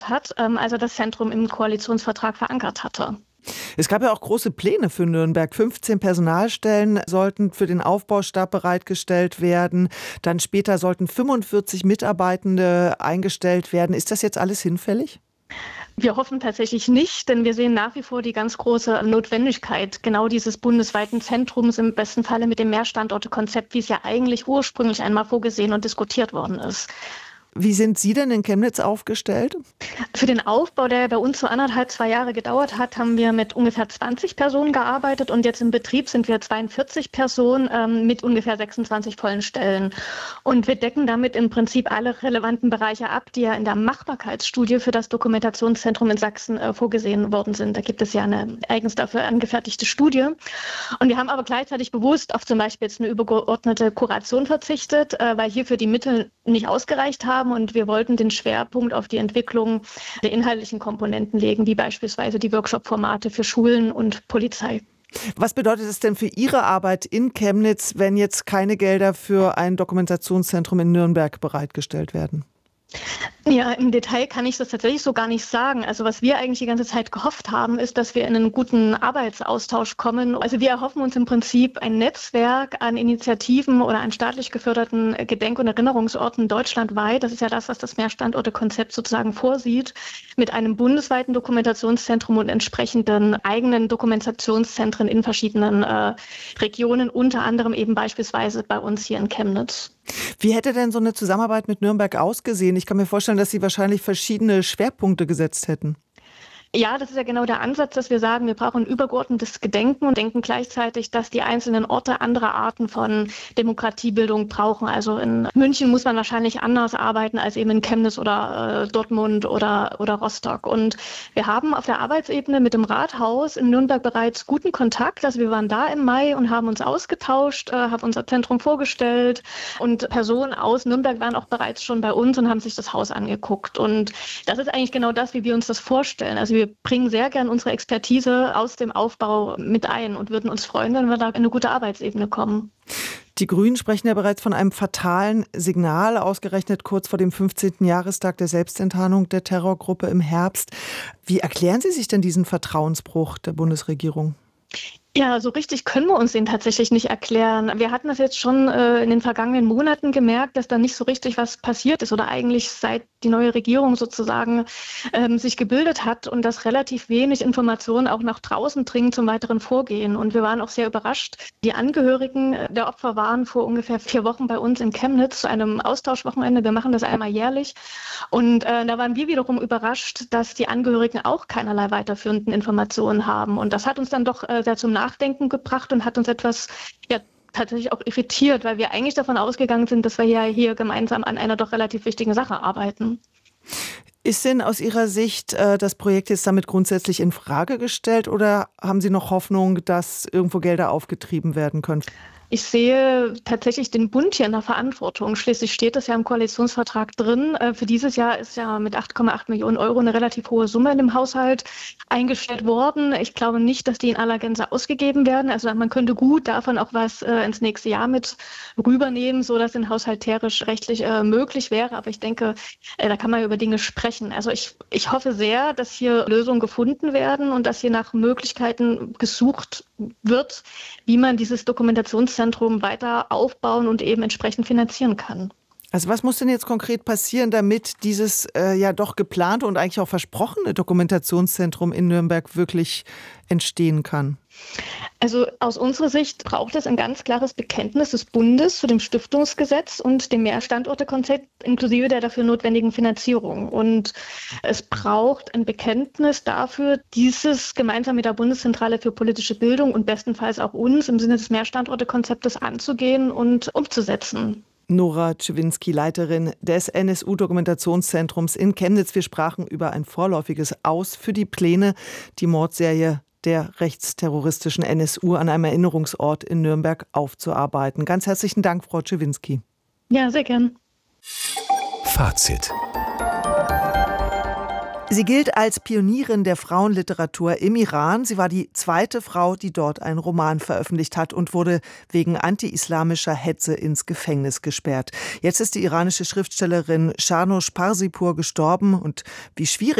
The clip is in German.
hat, als er das Zentrum im Koalitionsvertrag verankert hatte. Es gab ja auch große Pläne für Nürnberg. 15 Personalstellen sollten für den Aufbaustab bereitgestellt werden. Dann später sollten 45 Mitarbeitende eingestellt werden. Ist das jetzt alles hinfällig? Wir hoffen tatsächlich nicht, denn wir sehen nach wie vor die ganz große Notwendigkeit genau dieses bundesweiten Zentrums, im besten Falle mit dem Mehrstandorte-Konzept, wie es ja eigentlich ursprünglich einmal vorgesehen und diskutiert worden ist. Wie sind Sie denn in Chemnitz aufgestellt? Für den Aufbau, der bei uns so 2 Jahre gedauert hat, haben wir mit ungefähr 20 Personen gearbeitet und jetzt im Betrieb sind wir 42 Personen mit ungefähr 26 vollen Stellen. Und wir decken damit im Prinzip alle relevanten Bereiche ab, die ja in der Machbarkeitsstudie für das Dokumentationszentrum in Sachsen vorgesehen worden sind. Da gibt es ja eine eigens dafür angefertigte Studie. Und wir haben aber gleichzeitig bewusst auf zum Beispiel jetzt eine übergeordnete Kuration verzichtet, weil hierfür die Mittel nicht ausgereicht haben. Und wir wollten den Schwerpunkt auf die Entwicklung der inhaltlichen Komponenten legen, wie beispielsweise die Workshop-Formate für Schulen und Polizei. Was bedeutet es denn für Ihre Arbeit in Chemnitz, wenn jetzt keine Gelder für ein Dokumentationszentrum in Nürnberg bereitgestellt werden? Ja, im Detail kann ich das tatsächlich so gar nicht sagen. Also was wir eigentlich die ganze Zeit gehofft haben, ist, dass wir in einen guten Arbeitsaustausch kommen. Also wir erhoffen uns im Prinzip ein Netzwerk an Initiativen oder an staatlich geförderten Gedenk- und Erinnerungsorten deutschlandweit. Das ist ja das Mehrstandorte-Konzept sozusagen vorsieht, mit einem bundesweiten Dokumentationszentrum und entsprechenden eigenen Dokumentationszentren in verschiedenen Regionen, unter anderem eben beispielsweise bei uns hier in Chemnitz. Wie hätte denn so eine Zusammenarbeit mit Nürnberg ausgesehen? Ich kann mir vorstellen, dass Sie wahrscheinlich verschiedene Schwerpunkte gesetzt hätten. Ja, das ist ja genau der Ansatz, dass wir sagen, wir brauchen ein übergeordnetes Gedenken und denken gleichzeitig, dass die einzelnen Orte andere Arten von Demokratiebildung brauchen. Also in München muss man wahrscheinlich anders arbeiten als eben in Chemnitz oder Dortmund oder Rostock. Und wir haben auf der Arbeitsebene mit dem Rathaus in Nürnberg bereits guten Kontakt. Also wir waren da im Mai und haben uns ausgetauscht, haben unser Zentrum vorgestellt und Personen aus Nürnberg waren auch bereits schon bei uns und haben sich das Haus angeguckt. Und das ist eigentlich genau das, wie wir uns das vorstellen. Also wir bringen sehr gern unsere Expertise aus dem Aufbau mit ein und würden uns freuen, wenn wir da in eine gute Arbeitsebene kommen. Die Grünen sprechen ja bereits von einem fatalen Signal, ausgerechnet kurz vor dem 15. Jahrestag der Selbstenttarnung der Terrorgruppe im Herbst. Wie erklären Sie sich denn diesen Vertrauensbruch der Bundesregierung? Ja, so richtig können wir uns den tatsächlich nicht erklären. Wir hatten das jetzt schon in den vergangenen Monaten gemerkt, dass da nicht so richtig was passiert ist oder eigentlich seit die neue Regierung sozusagen sich gebildet hat und dass relativ wenig Informationen auch nach draußen dringen zum weiteren Vorgehen. Und wir waren auch sehr überrascht. Die Angehörigen der Opfer waren vor ungefähr 4 Wochen bei uns in Chemnitz zu einem Austauschwochenende. Wir machen das einmal jährlich. Und da waren wir wiederum überrascht, dass die Angehörigen auch keinerlei weiterführenden Informationen haben. Und das hat uns dann doch sehr zum Nachdenken gebracht und hat uns etwas tatsächlich auch irritiert, weil wir eigentlich davon ausgegangen sind, dass wir ja hier gemeinsam an einer doch relativ wichtigen Sache arbeiten. Ist denn aus Ihrer Sicht das Projekt jetzt damit grundsätzlich in Frage gestellt oder haben Sie noch Hoffnung, dass irgendwo Gelder aufgetrieben werden können? Ich sehe tatsächlich den Bund hier in der Verantwortung. Schließlich steht das ja im Koalitionsvertrag drin. Für dieses Jahr ist ja mit 8,8 Millionen Euro eine relativ hohe Summe in dem Haushalt eingestellt worden. Ich glaube nicht, dass die in aller Gänze ausgegeben werden. Also man könnte gut davon auch was ins nächste Jahr mit rübernehmen, sodass es haushalterisch rechtlich möglich wäre. Aber ich denke, da kann man über Dinge sprechen. Also ich hoffe sehr, dass hier Lösungen gefunden werden und dass hier nach Möglichkeiten gesucht wird, wie man dieses Dokumentationszentrum weiter aufbauen und eben entsprechend finanzieren kann. Also was muss denn jetzt konkret passieren, damit dieses ja doch geplante und eigentlich auch versprochene Dokumentationszentrum in Nürnberg wirklich entstehen kann? Also aus unserer Sicht braucht es ein ganz klares Bekenntnis des Bundes zu dem Stiftungsgesetz und dem Mehrstandorte-Konzept inklusive der dafür notwendigen Finanzierung. Und es braucht ein Bekenntnis dafür, dieses gemeinsam mit der Bundeszentrale für politische Bildung und bestenfalls auch uns im Sinne des Mehrstandorte-Konzeptes anzugehen und umzusetzen. Nora Czywinski, Leiterin des NSU-Dokumentationszentrums in Chemnitz. Wir sprachen über ein vorläufiges Aus für die Pläne, die Mordserie der rechtsterroristischen NSU an einem Erinnerungsort in Nürnberg aufzuarbeiten. Ganz herzlichen Dank, Frau Czywinski. Ja, sehr gern. Fazit. Sie gilt als Pionierin der Frauenliteratur im Iran. Sie war die zweite Frau, die dort einen Roman veröffentlicht hat und wurde wegen anti-islamischer Hetze ins Gefängnis gesperrt. Jetzt ist die iranische Schriftstellerin Shahrnoosh Parsipur gestorben und wie schwierig